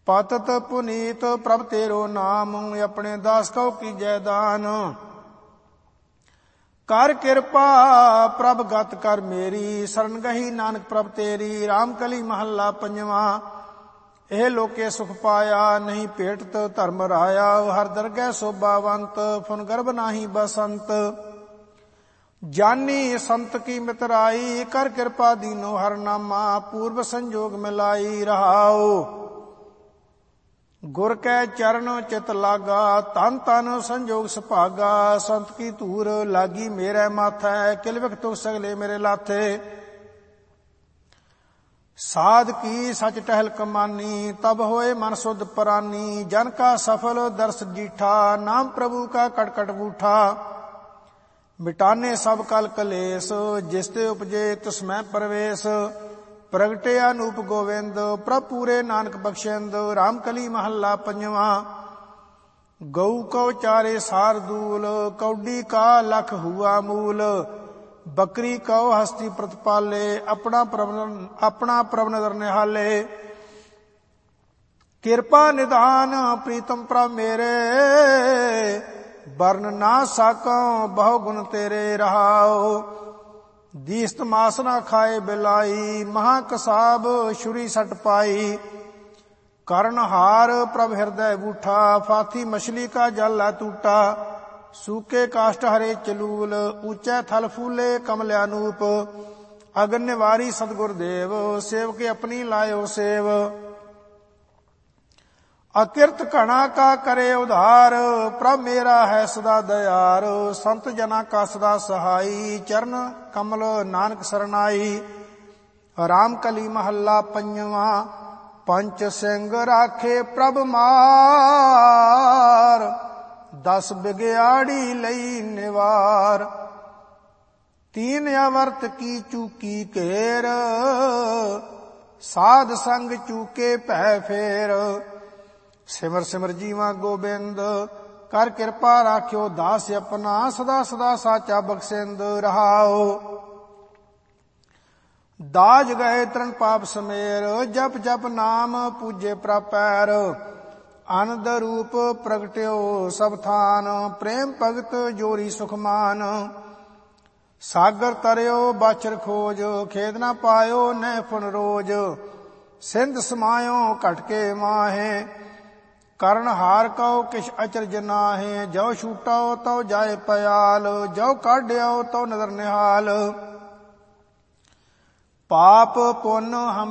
पतत पुनीत प्रभ तेरो नाम, अपने दास को कीजै दान। कर कृपा प्रभ गत कर मेरी, शरण गही नानक प्रभ तेरी। राम कली महला पंजवा। ਇਹ ਲੋਕੇ ਸੁਖ ਪਾਇਆ, ਨਹੀਂ ਭੇਟਤ ਧਰਮ ਰਾਇਆ। ਹਰ ਦਰਗਹਿ ਸੋਭਾਵੰਤ, ਫੁਨ ਗਰਭ ਨਾਹੀ ਬਸੰਤ। ਜਾਨੀ ਸੰਤ ਕੀ ਮਿਤਰਾਈ, ਕਰ ਕਿਰਪਾ ਦੀਨੋ ਹਰ ਨਾਮਾ। ਪੂਰਬ ਸੰਜੋਗ ਮਿਲਾਈ ਰਹਾਓ, ਗੁਰ ਕੈ ਚਰਨ ਚਿਤ ਲਾਗਾ। ਤਨ ਤਨ ਸੰਜੋਗ ਸੁਭਾਗਾ, ਸੰਤ ਕੀ ਧੂਰ ਲਾਗੀ ਮੇਰੇ ਮਾਥੈ। ਕਿਲ ਵਿਖ ਤੁਖ ਸਗਲੇ ਮੇਰੇ ਲਾਥੇ। साध की सच टहल कमानी, तब होए मन सुध परानी। जन का सफल दर्श जीठा, नाम प्रभु का कटकट बूठा। मिटाने सब कल कलेस, जिसते उपजे तिसमें प्रवेश। प्रगटे अनूप गोविंद, प्रभ पूरे नानक बख्शेंद। राम कली महला पंजवा। गऊ कौ चारे सार दूल, कौडी का लख हुआ मूल। बकरी कौ हस्ती प्रतिपाले, अपना प्रभ नदर निहाले। कृपा निधान प्रीतम प्रभ मेरे, वर्ण ना साकों बहु गुण तेरे। रहाओ दीस्त मास ना खाए बिलाई, महाकसाब छुरी सट पाई। कर्ण हार प्रभ हृदय बूठा, फाथी मछली का जल है टूटा। सूके काष्ट हरे चलूल, ऊंचे थल फूले कमल्यानूप। अगन निवारी सतगुर देव, सेव के अपनी लायो सेव। अकिरत घना का करे उधार, प्रभ मेरा है सदा दयार। संत जना का सदा सहाई, चरण कमल नानक सरनाई। राम कली महला पंजवा। पंच सिंह राखे प्रभ मार, 10 बिगयाड़ी लई निवार। 3 अवर्त की चूकी केर, साध संग चूके पै फेर। सिमर सिमर जीवा गोबिंद, कर कृपा राख्यो दास अपना। सदा सदा साचा बख्शेंद। रहाओ दाज गए तरण पाप समेर, जप जप नाम पूजे प्रपैर। आनंद रूप प्रगट्यो सब थान, प्रेम भगत जोरी सुखमान। सागर तरयो बाचर खोज, खेद न पायो नह फुन रोज। सिंध समायो घटके माहे, करण हार कौ किश अचरज नाहे। जो छूटो तो जाए पयाल, जो काढ़्यो तो नदर निहाल। पाप पुन हम